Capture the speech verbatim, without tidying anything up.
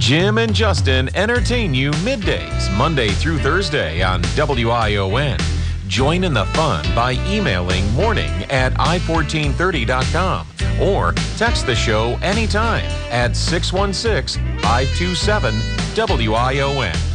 Jim and Justin entertain you middays, Monday through Thursday on W I O N. Join in the fun by emailing morning at i fourteen thirty dot com or text the show anytime at six one six, five two seven, W I O N.